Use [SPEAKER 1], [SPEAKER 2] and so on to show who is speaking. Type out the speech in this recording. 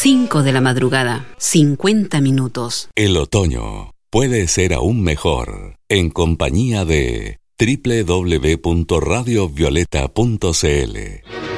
[SPEAKER 1] 5 de la madrugada, 50 minutos.
[SPEAKER 2] El otoño puede ser aún mejor en compañía de www.radiovioleta.cl.